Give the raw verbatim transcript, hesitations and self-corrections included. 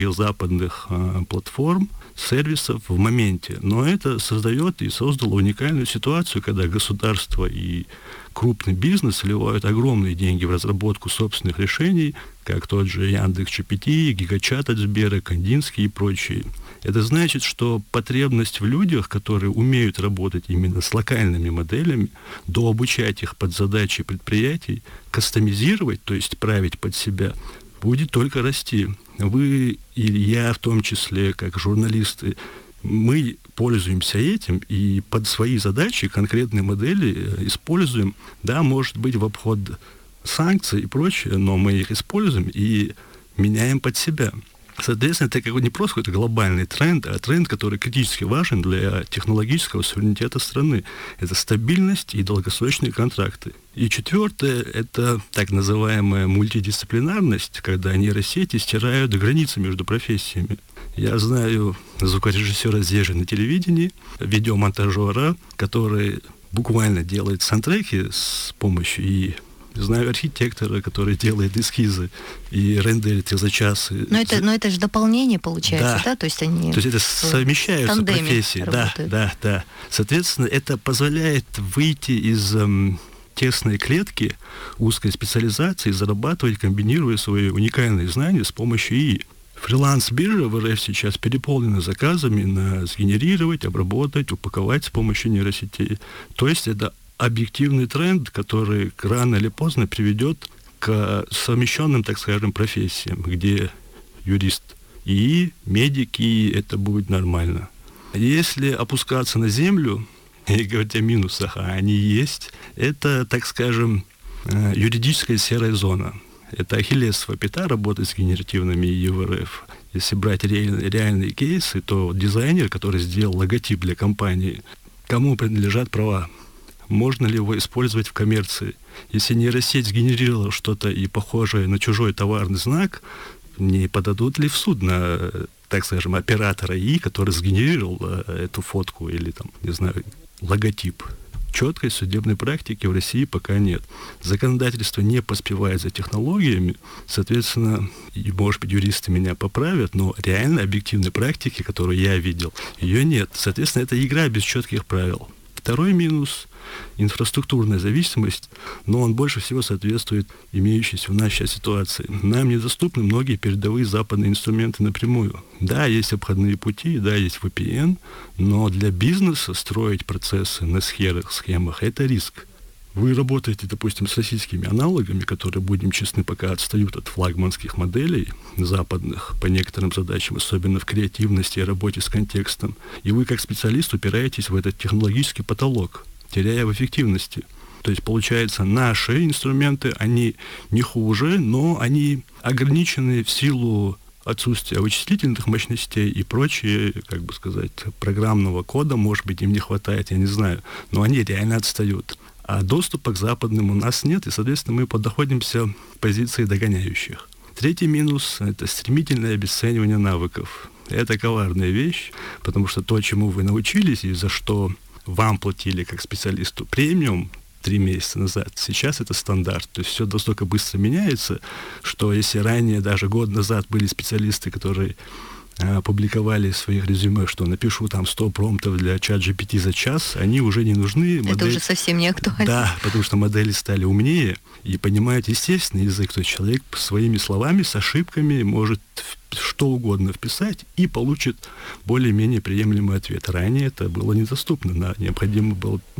западных а, платформ, сервисов в моменте. Но это создает и создало уникальную ситуацию, когда государство и крупный бизнес вливают огромные деньги в разработку собственных решений, как тот же Яндекс.Джи Пи Ти, Гигачат от Сбера, Кандинский и прочие. Это значит, что потребность в людях, которые умеют работать именно с локальными моделями, дообучать их под задачи предприятий, кастомизировать, то есть править под себя, будет только расти. Вы и я в том числе, как журналисты, мы пользуемся этим и под свои задачи конкретные модели используем. Да, может быть, в обход санкций и прочее, но мы их используем и меняем под себя. Соответственно, это как бы не просто какой-то глобальный тренд, а тренд, который критически важен для технологического суверенитета страны. Это стабильность и долгосрочные контракты. И четвертое – это так называемая мультидисциплинарность, когда нейросети стирают границы между профессиями. Я знаю звукорежиссера Зежи на телевидении, видеомонтажера, который буквально делает саундтреки с помощью и знаю архитектора, который делает эскизы и рендерит их за час. Но это, но это же дополнение получается, да? Да. То есть они... То есть это совмещаются профессии. Да, да, да. Соответственно, это позволяет выйти из эм, тесной клетки узкой специализации и зарабатывать, комбинируя свои уникальные знания с помощью ИИ. Фриланс-биржа в РФ сейчас переполнена заказами на сгенерировать, обработать, упаковать с помощью нейросетей. То есть это объективный тренд, который рано или поздно приведет к совмещенным, так скажем, профессиям, где юрист и медики, это будет нормально. Если опускаться на землю и говорить о минусах, а они есть, это, так скажем, юридическая серая зона. Это ахиллесова пята работать с генеративными ИИ в РФ. Если брать реаль, реальные кейсы, то дизайнер, который сделал логотип для компании, кому принадлежат права? Можно ли его использовать в коммерции? Если нейросеть сгенерировала что-то и похожее на чужой товарный знак, не подадут ли в суд на, так скажем, оператора ИИ, который сгенерировал эту фотку или, там, не знаю, логотип? Четкой судебной практики в России пока нет. Законодательство не поспевает за технологиями, соответственно, и, может быть, юристы меня поправят, но реально объективной практики, которую я видел, ее нет. Соответственно, это игра без четких правил. Второй минус – инфраструктурная зависимость, но он больше всего соответствует имеющейся у нас сейчас ситуации. Нам недоступны многие передовые западные инструменты напрямую. Да, есть обходные пути, да, есть ви пи эн, но для бизнеса строить процессы на схемах, схемах – это риск. Вы работаете, допустим, с российскими аналогами, которые, будем честны, пока отстают от флагманских моделей западных по некоторым задачам, особенно в креативности и работе с контекстом. И вы, как специалист, упираетесь в этот технологический потолок, теряя в эффективности. То есть, получается, наши инструменты, они не хуже, но они ограничены в силу отсутствия вычислительных мощностей и прочее, как бы сказать, программного кода, может быть, им не хватает, я не знаю, но они реально отстают. А доступа к западным у нас нет, и, соответственно, мы поднаходимся в позиции догоняющих. Третий минус – это стремительное обесценивание навыков. Это коварная вещь, потому что то, чему вы научились и за что вам платили как специалисту премиум три месяца назад, сейчас это стандарт. То есть все настолько быстро меняется, что если ранее, даже год назад, были специалисты, которые публиковали в своих резюме, что напишу там сто промптов для чат джи пи ти за час, они уже не нужны. Это модель... уже совсем не актуально. Да, потому что модели стали умнее и понимают естественный язык. То есть человек своими словами, с ошибками может что угодно вписать и получит более-менее приемлемый ответ. Ранее это было недоступно. Да? Необходимо было